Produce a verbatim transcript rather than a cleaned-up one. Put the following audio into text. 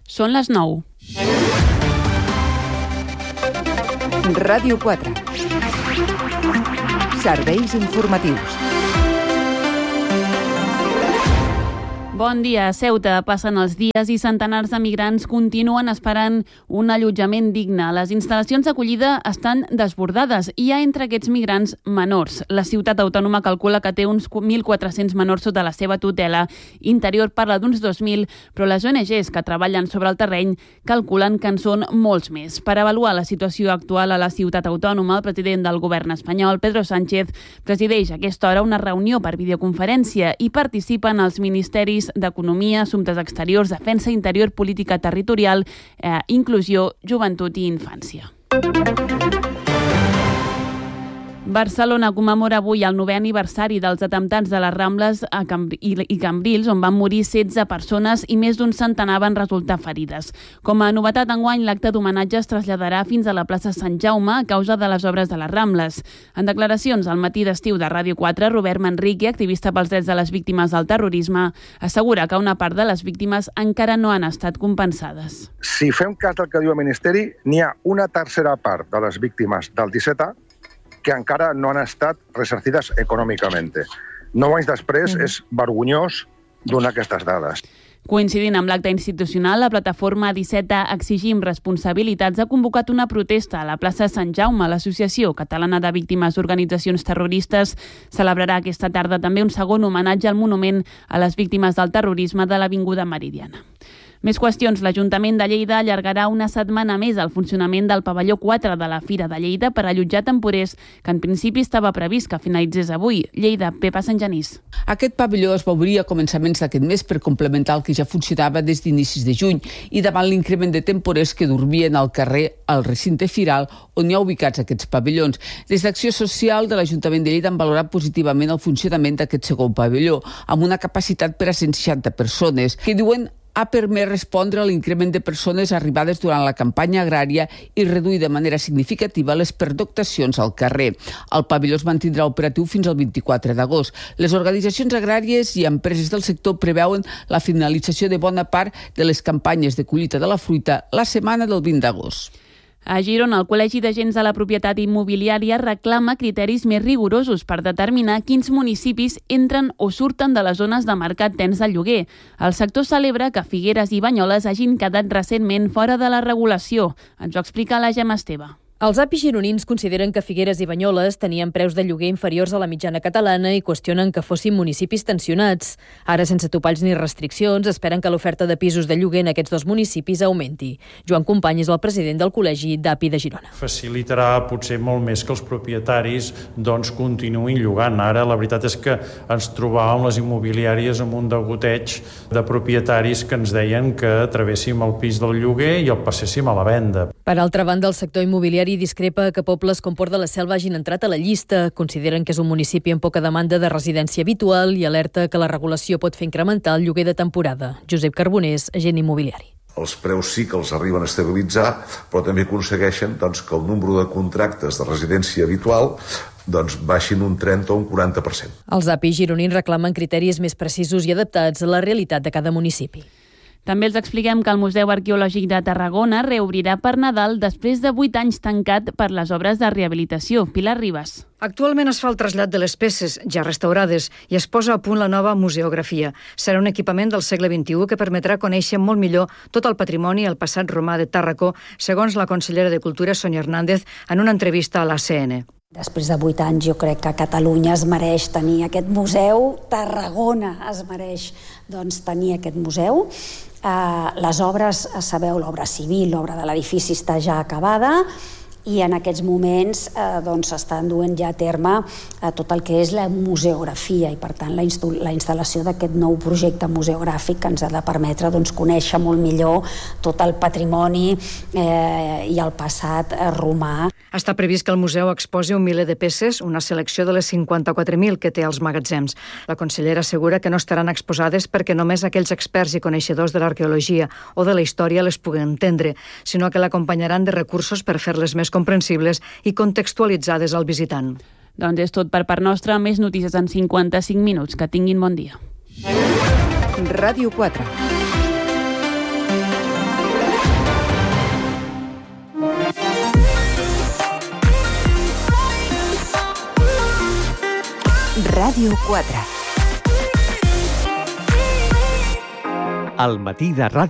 Són les nou. Ràdio quatre. Serveis informatius. Bon dia. A Ceuta passen els dies i centenars de migrants continuen esperant un allotjament digne. Les instal·lacions d'acollida estan desbordades i hi ha entre aquests migrants menors. La ciutat autònoma calcula que té uns mil quatre-cents menors sota la seva tutela. Interior parla d'uns dos mil, però les O N Ges que treballen sobre el terreny calculen que en són molts més. Per avaluar la situació actual a la ciutat autònoma, el president del govern espanyol, Pedro Sánchez, presideix a aquesta hora una reunió per videoconferència i participen els ministeris d'Economia, Assumptes Exteriors, Defensa, Interior, Política Territorial, eh, Inclusió, Joventut i Infància. Barcelona commemora avui el novè aniversari dels atemptats de les Rambles a Cambr i Cambrils, on van morir setze persones i més d'un centenar van resultar ferides. Com a novetat enguany, l'acte d'homenatge es traslladarà fins a la plaça Sant Jaume a causa de les obres de les Rambles. En declaracions al matí d'estiu de Ràdio quatre, Robert Manrique, activista pels drets de les víctimes del terrorisme, assegura que una part de les víctimes encara no han estat compensades. Si fem cas del que diu el Ministeri, n'hi ha una tercera part de les víctimes del disset A que encara no han estat ressarcides econòmicament. Nou anys després mm. és vergonyós donar aquestes dades. Coincidint amb l'acte institucional, la plataforma disset A Exigim Responsabilitats ha convocat una protesta a la plaça Sant Jaume. L'Associació Catalana de Víctimes d'Organitzacions Terroristes celebrarà aquesta tarda també un segon homenatge al monument a les víctimes del terrorisme de l'Avinguda Meridiana. Més qüestions. L'Ajuntament de Lleida allargarà una setmana més el funcionament del pavelló quatre de la Fira de Lleida per allotjar temporers, que en principi estava previst que finalitzés avui. Lleida, Pepa Sant Genís. Aquest pavelló es va obrir a començaments d'aquest mes per complementar el que ja funcionava des d'inicis de juny i davant l'increment de temporers que dormien al carrer al recinte firal on hi ha ubicats aquests pavellons. Des d'Acció Social de l'Ajuntament de Lleida han valorat positivament el funcionament d'aquest segon pavelló, amb una capacitat per a cent seixanta persones, que diuen ha permès respondre a l'increment de persones arribades durant la campanya agrària i reduir de manera significativa les pernoctacions al carrer. El pavelló es mantindrà operatiu fins al vint-i-quatre d'agost. Les organitzacions agràries i empreses del sector preveuen la finalització de bona part de les campanyes de collita de la fruita la setmana del vint d'agost. A Girona, el Col·legi d'Agents de la Propietat Immobiliària reclama criteris més rigorosos per determinar quins municipis entren o surten de les zones de mercat tens del lloguer. El sector celebra que Figueres i Banyoles hagin quedat recentment fora de la regulació. Ens ho explica la Gemma Esteve. Els A P I gironins consideren que Figueres i Banyoles tenien preus de lloguer inferiors a la mitjana catalana i qüestionen que fossin municipis tensionats. Ara, sense topalls ni restriccions, esperen que l'oferta de pisos de lloguer en aquests dos municipis augmenti. Joan Company és el president del Col·legi d'A P I de Girona. Facilitarà potser molt més que els propietaris doncs, continuïn llogant. Ara la veritat és que ens trobàvem les immobiliàries amb un degoteig de propietaris que ens deien que travéssim el pis del lloguer i el passéssim a la venda. Per altra banda, el sector immobiliari discrepa que pobles com Port de la Selva hagin entrat a la llista. Consideren que és un municipi amb poca demanda de residència habitual i alerta que la regulació pot fer incrementar el lloguer de temporada. Josep Carbonés, agent immobiliari. Els preus sí que els arriben a estabilitzar, però també aconsegueixen doncs, que el nombre de contractes de residència habitual doncs, baixin un trenta o un quaranta per cent. Els A P I gironins reclamen criteris més precisos i adaptats a la realitat de cada municipi. També els expliquem que el Museu Arqueològic de Tarragona reobrirà per Nadal després de vuit anys tancat per les obres de rehabilitació. Pilar Ribas. Actualment es fa el trasllat de les peces, ja restaurades, i es posa a punt la nova museografia. Serà un equipament del segle vint-i-u que permetrà conèixer molt millor tot el patrimoni i el passat romà de Tàrraco, segons la consellera de Cultura, Sonia Hernández, en una entrevista a l'A C N. Després de vuit anys jo crec que Catalunya es mereix tenir aquest museu, Tarragona es mereix doncs, tenir aquest museu. Uh, les obres, sabeu, l'obra civil, l'obra de l'edifici està ja acabada i en aquests moments eh, doncs s'estan duent ja a terme eh, tot el que és la museografia i per tant la, instu- la instal·lació d'aquest nou projecte museogràfic que ens ha de permetre doncs, conèixer molt millor tot el patrimoni eh, i el passat eh, romà. Està previst que el museu exposi un miler de peces, una selecció de les cinquanta-quatre mil que té als magatzems. La consellera assegura que no estaran exposades perquè només aquells experts i coneixedors de l'arqueologia o de la història les puguen entendre, sinó que l'acompanyaran de recursos per fer-les més comprensibles i contextualitzades al visitant. Doncs és tot per part nostra. Més notícies en cinquanta-cinc minuts. Que tinguin bon dia. Ràdio quatre. Ràdio quatre. Al matí de Ràdio